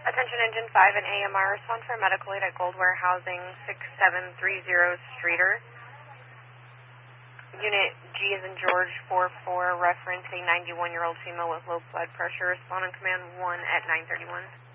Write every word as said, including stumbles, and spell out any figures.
Attention Engine five and A M R, respond for a medical aid at Gold Warehousing, six seven three zero Streeter. Unit G as in George, four four, reference a ninety-one-year-old female with low blood pressure. Respond on command one at nine thirty-one.